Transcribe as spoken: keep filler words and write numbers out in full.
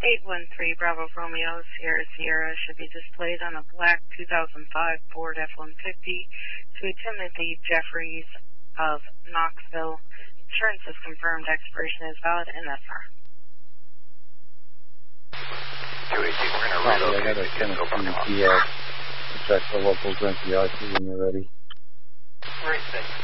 eight one three Bravo Romeo Sierra Sierra should be displayed on a black two thousand five Ford F one fifty to a Timothy Jeffries of Knoxville. Insurance is confirmed. Expiration is valid. N S R. two eighteen, we're going to relocate the Kimco parking lot. Check the local N P I C when you're ready. Great, thanks.